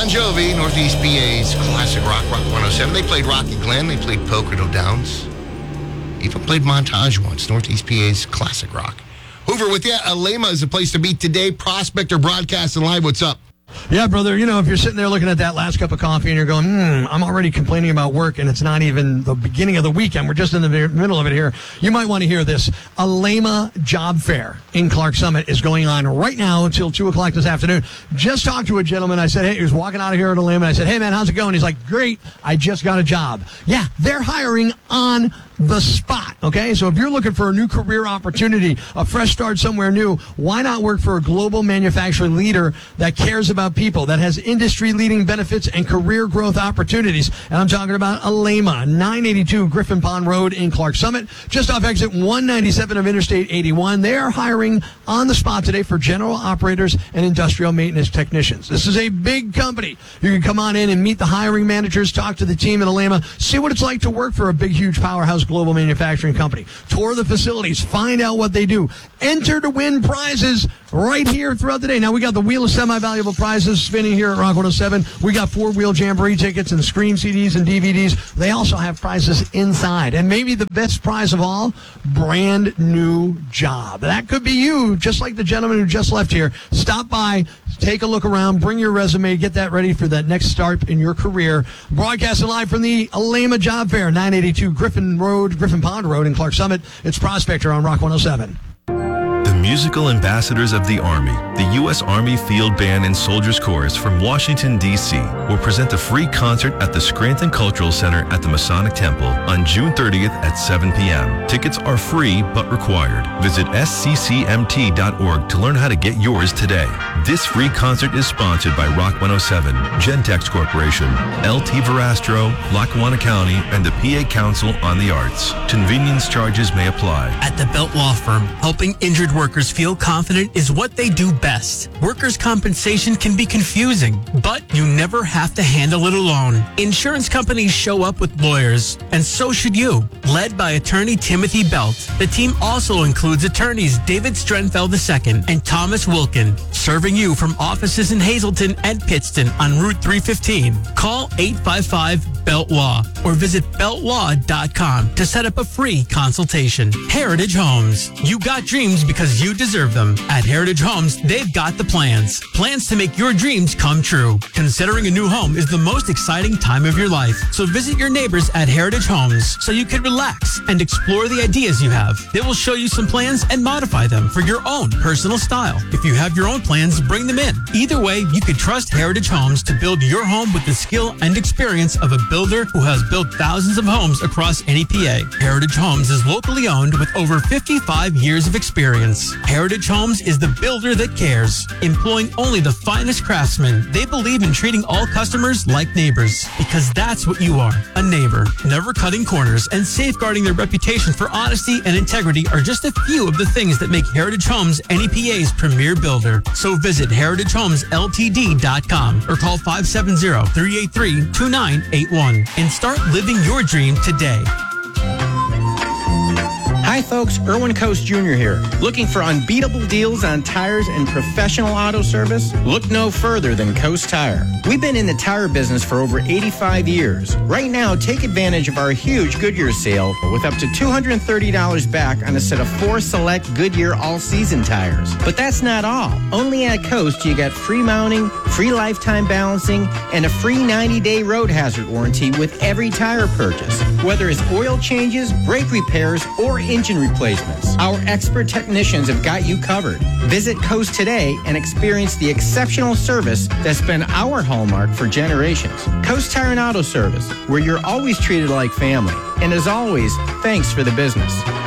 Bon Jovi, Northeast PA's classic rock 107. They played Rocky Glen. They played Pocono Downs. Even played Montage once, Northeast PA's classic rock. Hoover with you. Alema is the place to be today. Prospector Broadcasting Live. What's up? Yeah, brother, if you're sitting there looking at that last cup of coffee and you're going, I'm already complaining about work and it's not even the beginning of the weekend. We're just in the middle of it here. You might want to hear this. Alema Job Fair in Clark Summit is going on right now until 2 o'clock this afternoon. Just talked to a gentleman. I said, hey, he was walking out of here at Alema. I said, hey, man, how's it going? He's like, great. I just got a job. Yeah, they're hiring on the spot, okay? So if you're looking for a new career opportunity, a fresh start somewhere new, why not work for a global manufacturing leader that cares about people, that has industry-leading benefits and career growth opportunities? And I'm talking about Alema, 982 Griffin Pond Road in Clark Summit, just off exit 197 of Interstate 81. They are hiring on the spot today for general operators and industrial maintenance technicians. This is a big company. You can come on in and meet the hiring managers, talk to the team at Alema, see what it's like to work for a big, huge powerhouse global manufacturing company. Tour the facilities, find out what they do. Enter to win prizes right here throughout the day. Now, we got the Wheel of Semi-Valuable Prizes spinning here at Rock 107. We got 4-wheel Jamboree tickets and screen CDs and DVDs. They also have prizes inside. And maybe the best prize of all, brand new job. That could be you, just like the gentleman who just left here. Stop by, take a look around, bring your resume, get that ready for that next start in your career. Broadcasting live from the Alema Job Fair, 982 Griffin Pond Road in Clark Summit. It's Prospector on Rock 107. The musical ambassadors of the Army, the U.S. Army Field Band and Soldiers Chorus from Washington, D.C. will present a free concert at the Scranton Cultural Center at the Masonic Temple on June 30th at 7 p.m. Tickets are free but required. Visit sccmt.org to learn how to get yours today. This free concert is sponsored by Rock 107, Gentex Corporation, LT Verastro, Lackawanna County, and the PA Council on the Arts. Convenience charges may apply. At the Belt Law Firm, helping injured workers feel confident is what they do best. Workers' compensation can be confusing, but you never have to handle it alone. Insurance companies show up with lawyers, and so should you. Led by attorney Timothy Belt, the team also includes attorneys David Strenfeld II and Thomas Wilkin, serving you from offices in Hazleton and Pittston on Route 315. Call 855-BELT-LAW or visit beltlaw.com to set up a free consultation. Heritage Homes. You got dreams because you deserve them. At Heritage Homes, they've got the plans. Plans to make your dreams come true. Considering a new home is the most exciting time of your life. So visit your neighbors at Heritage Homes so you can relax and explore the ideas you have. They will show you some plans and modify them for your own personal style. If you have your own plans, bring them in. Either way, you can trust Heritage Homes to build your home with the skill and experience of a builder who has built thousands of homes across NEPA. Heritage Homes is locally owned with over 55 years of experience. Heritage Homes is the builder that cares, employing only the finest craftsmen. They believe in treating all customers like neighbors, because that's what you are, a neighbor. Never cutting corners and safeguarding their reputation for honesty and integrity are just a few of the things that make Heritage Homes NEPA's premier builder. So visit heritagehomesltd.com or call 570-383-2981 and start living your dream today. Hi folks, Erwin Coast Jr. here. Looking for unbeatable deals on tires and professional auto service? Look no further than Coast Tire. We've been in the tire business for over 85 years. Right now, take advantage of our huge Goodyear sale with up to $230 back on a set of 4 select Goodyear all-season tires. But that's not all. Only at Coast, you get free mounting, free lifetime balancing, and a free 90-day road hazard warranty with every tire purchase. Whether it's oil changes, brake repairs, or engine replacements, our expert technicians have got you covered. Visit Coast today and experience the exceptional service that's been our hallmark for generations. Coast Tire and Auto Service, where you're always treated like family. And as always, thanks for the business.